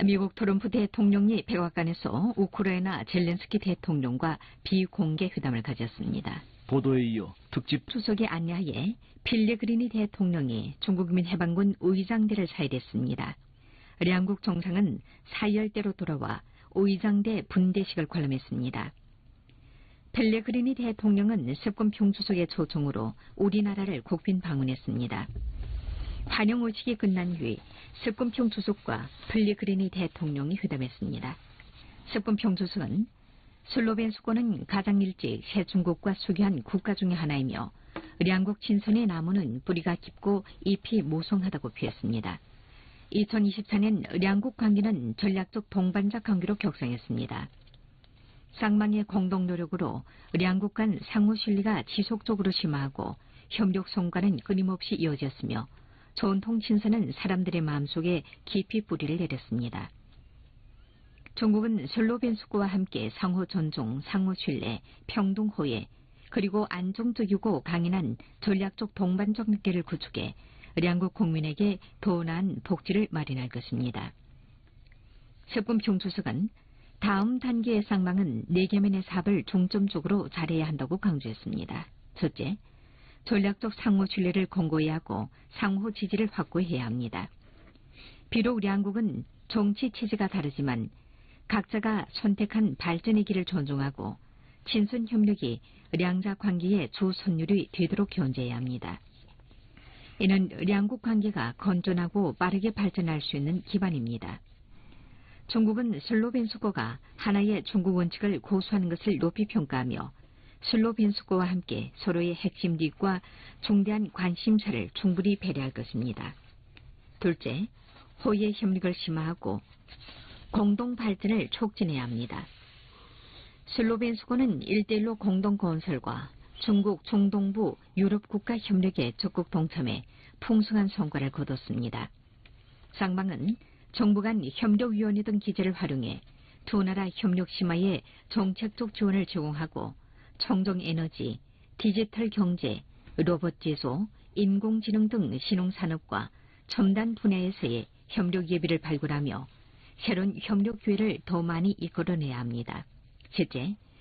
미국 트럼프 대통령이 백악관에서 우크라이나 젤렌스키 대통령과 비공개 회담을 가졌습니다. 보도에 이어 특집 수석의 안내하에 필리그리니 대통령이 중국민 해방군 의장대를 사일했습니다. 양국 정상은 사열대로 돌아와 의장대 분대식을 관람했습니다. 필리그리니 대통령은 습권평 주석의 초청으로 우리나라를 국빈 방문했습니다. 환영 의식이 끝난 뒤 습권평 주석과 필리그리니 대통령이 회담했습니다. 습권평 주석은 슬로벤 수권은 가장 일찍 새 중국과 수교한 국가 중의 하나이며 양국 친선의 나무는 뿌리가 깊고 잎이 모성하다고 표했습니다. 2024년 양국 관계는 전략적 동반자 관계로 격상했습니다. 쌍방의 공동 노력으로 양국 간 상호 신뢰가 지속적으로 심화하고 협력 성과는 끊임없이 이어졌으며 전통 친선은 사람들의 마음속에 깊이 뿌리를 내렸습니다. 중국은 슬로벤 수교와 함께 상호 존중, 상호 신뢰, 평등 호혜, 그리고 안정적이고 강인한 전략적 동반적 관계를 구축해 양국 국민에게 더 나은 복지를 마련할 것입니다. 습권평 주석은 다음 단계의 쌍방은 4개면의 사업을 중점적으로 잘해야 한다고 강조했습니다. 첫째, 전략적 상호 신뢰를 공고히 하고 상호 지지를 확고해야 합니다. 비록 양국은 정치 체제가 다르지만 각자가 선택한 발전의 길을 존중하고 친선 협력이 양자 관계의 주 선율이 되도록 견제해야 합니다. 이는 양국 관계가 건전하고 빠르게 발전할 수 있는 기반입니다. 중국은 슬로벤 수교가 하나의 중국 원칙을 고수하는 것을 높이 평가하며 슬로벤 수교와 함께 서로의 핵심 이익과 중대한 관심사를 충분히 배려할 것입니다. 둘째, 호의 협력을 심화하고 공동 발전을 촉진해야 합니다. 슬로벤 수교는 1대1로 공동 건설과 중국 중동부 유럽 국가 협력에 적극 동참해 풍성한 성과를 거뒀습니다. 쌍방은 정부 간 협력위원회 등 기제를 활용해 두 나라 협력 심화에 정책적 지원을 제공하고 청정에너지, 디지털 경제, 로봇 제조, 인공지능 등 신흥산업과 첨단 분야에서의 협력 예비를 발굴하며 새로운 협력 기회를 더 많이 이끌어내야 합니다. 셋째,